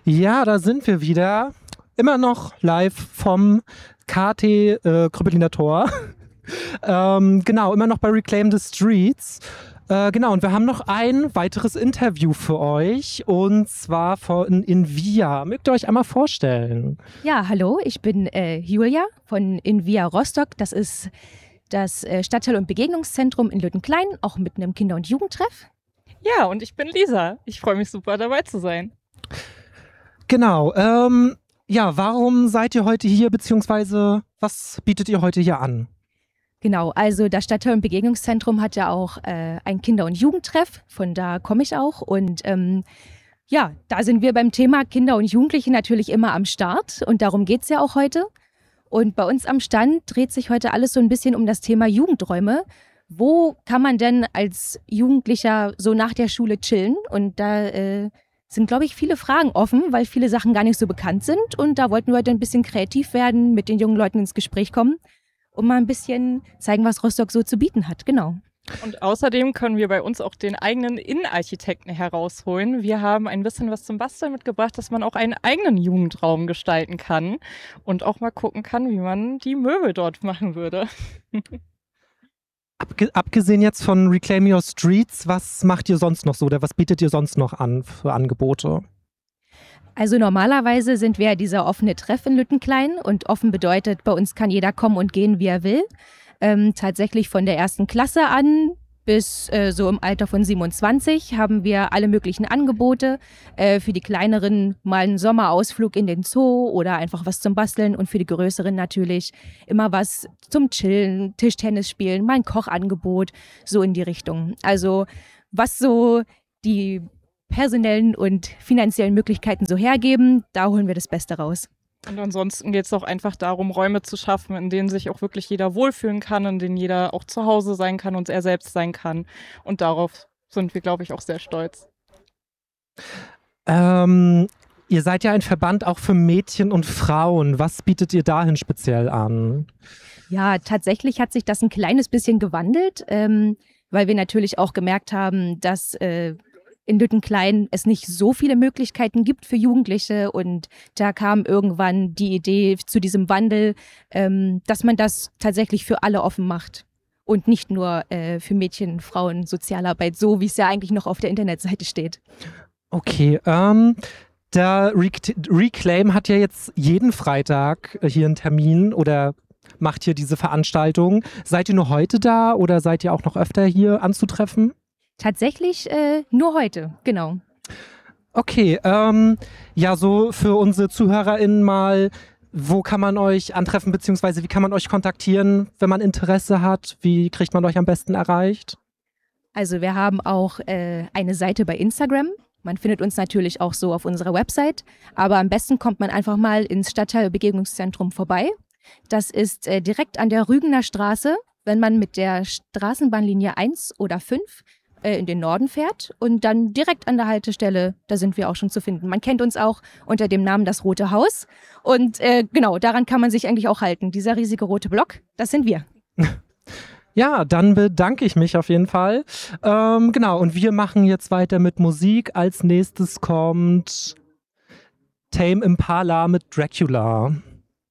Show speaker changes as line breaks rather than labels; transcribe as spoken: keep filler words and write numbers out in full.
Ja, da sind wir wieder. Immer noch live vom K T äh, Krüppeliner Tor. ähm, genau, immer noch bei Reclaim the Streets. Äh, genau, und wir haben noch ein weiteres Interview für euch. Und zwar von Invia. Mögt ihr euch einmal vorstellen?
Ja, hallo, ich bin äh, Julia von Invia Rostock. Das ist das äh, Stadtteil- und Begegnungszentrum in Lüttenklein, auch mit einem Kinder- und Jugendtreff.
Ja, und ich bin Lisa. Ich freue mich super, dabei zu sein.
Genau, ähm, ja, warum seid ihr heute hier, beziehungsweise was bietet ihr heute hier an?
Genau, also das Stadtteil- und Begegnungszentrum hat ja auch äh, ein Kinder- und Jugendtreff, von da komme ich auch. Und ähm, ja, da sind wir beim Thema Kinder und Jugendliche natürlich immer am Start und darum geht es ja auch heute. Und bei uns am Stand dreht sich heute alles so ein bisschen um das Thema Jugendräume. Wo kann man denn als Jugendlicher so nach der Schule chillen? Und da äh, sind, glaube ich, viele Fragen offen, weil viele Sachen gar nicht so bekannt sind. Und da wollten wir heute ein bisschen kreativ werden, mit den jungen Leuten ins Gespräch kommen und mal ein bisschen zeigen, was Rostock so zu bieten hat. Genau.
Und außerdem können wir bei uns auch den eigenen Innenarchitekten herausholen. Wir haben ein bisschen was zum Basteln mitgebracht, dass man auch einen eigenen Jugendraum gestalten kann und auch mal gucken kann, wie man die Möbel dort machen würde.
Abgesehen jetzt von Reclaim Your Streets, was macht ihr sonst noch so oder was bietet ihr sonst noch an für Angebote?
Also normalerweise sind wir ja dieser offene Treff in Lüttenklein und offen bedeutet, bei uns kann jeder kommen und gehen, wie er will. Ähm, tatsächlich von der ersten Klasse an bis äh, so im Alter von siebenundzwanzig haben wir alle möglichen Angebote. Äh, für die Kleineren mal einen Sommerausflug in den Zoo oder einfach was zum Basteln und für die Größeren natürlich immer was zum Chillen, Tischtennis spielen, mal ein Kochangebot, so in die Richtung. Also was so die personellen und finanziellen Möglichkeiten so hergeben, da holen wir das Beste raus.
Und ansonsten geht es auch einfach darum, Räume zu schaffen, in denen sich auch wirklich jeder wohlfühlen kann, in denen jeder auch zu Hause sein kann und er selbst sein kann. Und darauf sind wir, glaube ich, auch sehr stolz.
Ähm, ihr seid ja ein Verband auch für Mädchen und Frauen. Was bietet ihr dahin speziell an?
Ja, tatsächlich hat sich das ein kleines bisschen gewandelt, ähm, weil wir natürlich auch gemerkt haben, dass äh, in Lüttenklein es nicht so viele Möglichkeiten gibt für Jugendliche und da kam irgendwann die Idee zu diesem Wandel, ähm, dass man das tatsächlich für alle offen macht und nicht nur äh, für Mädchen, Frauen, Sozialarbeit, so wie es ja eigentlich noch auf der Internetseite steht.
Okay, ähm, der Re- Reclaim hat ja jetzt jeden Freitag hier einen Termin oder macht hier diese Veranstaltung. Seid ihr nur heute da oder seid ihr auch noch öfter hier anzutreffen?
Tatsächlich äh, nur heute, genau.
Okay, ähm, ja, so für unsere ZuhörerInnen mal, wo kann man euch antreffen, beziehungsweise wie kann man euch kontaktieren, wenn man Interesse hat? Wie kriegt man euch am besten erreicht?
Also wir haben auch äh, eine Seite bei Instagram. Man findet uns natürlich auch so auf unserer Website, aber am besten kommt man einfach mal ins Stadtteilbegegnungszentrum vorbei. Das ist äh, direkt an der Rügener Straße, wenn man mit der Straßenbahnlinie eins oder fünf in den Norden fährt und dann direkt an der Haltestelle, da sind wir auch schon zu finden. Man kennt uns auch unter dem Namen Das Rote Haus und äh, genau, daran kann man sich eigentlich auch halten. Dieser riesige rote Block, das sind wir.
Ja, dann bedanke ich mich auf jeden Fall. Ähm, genau, und wir machen jetzt weiter mit Musik. Als nächstes kommt Tame Impala mit Dracula.